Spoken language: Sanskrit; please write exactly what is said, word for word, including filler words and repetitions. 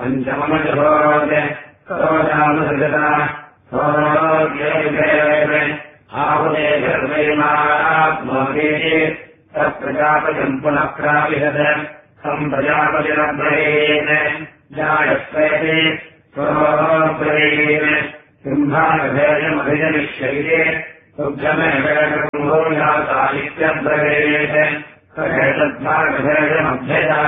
पञ्चममजभोज सोऽजामसृजता सोऽग्यैर्वेव आहुते सर्वैमात्मोदीति तत्प्रजापतिम् पुनः प्राविशत तम् प्रजापतिरब्रवीत् जायस्वेति सोऽब्रवीत् सिंहानभेदमभिजनिष्यैते तुभ्यमेवेकम्भूयासादित्यब्रवीत् एतद्भागभेदमभ्यजा